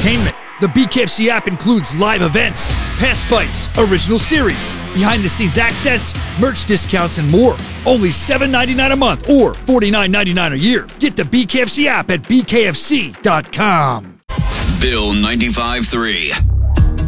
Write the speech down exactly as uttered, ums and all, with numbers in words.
entertainment. The B K F C app includes live events, past fights, original series, behind-the-scenes access, merch discounts, and more. Only seven dollars and ninety-nine cents a month or forty-nine dollars and ninety-nine cents a year. Get the B K F C app at B K F C dot com. Bill ninety-five point three.